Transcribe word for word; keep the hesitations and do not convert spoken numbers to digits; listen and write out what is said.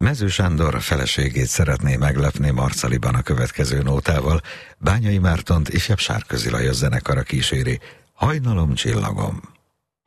Mező Sándor feleségét szeretné meglepni Marcaliban a következő nótával. Bányai Mártont ifjabb Sárközi Lajos zenekara kíséri. Hajnalom csillagom.